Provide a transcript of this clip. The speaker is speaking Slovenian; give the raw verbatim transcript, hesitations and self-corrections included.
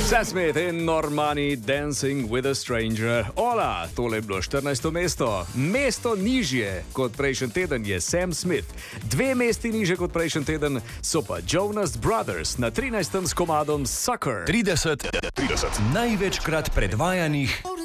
Sam Smith in Normani Dancing with a Stranger. Ola, tole je bilo štirinajsto mesto. Mesto nižje kot prejšnji teden je Sam Smith. Dve mesti nižje kot prejšnji teden so pa Jonas Brothers na trinajstem s komadom Sucker. trideset, trideset največkrat predvajanih